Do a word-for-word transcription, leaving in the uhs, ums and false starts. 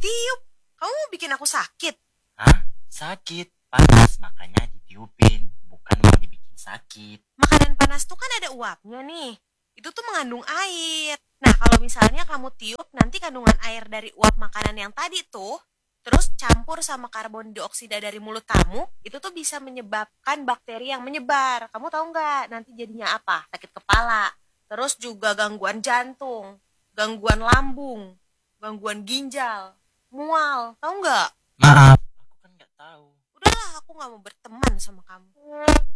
Tiup, kamu mau bikin aku sakit? Hah? Sakit? Panas, makanya ditiupin. Bukan mau dibikin sakit. Makanan panas tuh kan ada uapnya nih. Itu tuh mengandung air. Nah, kalau misalnya kamu tiup, nanti kandungan air dari uap makanan yang tadi tuh, terus campur sama karbon dioksida dari mulut kamu, itu tuh bisa menyebabkan bakteri yang menyebar. Kamu tahu nggak nanti jadinya apa? Sakit kepala, terus juga gangguan jantung, gangguan lambung, gangguan ginjal, mual. Tahu nggak? Maaf, aku kan nggak tahu. Udahlah, aku nggak mau berteman sama kamu.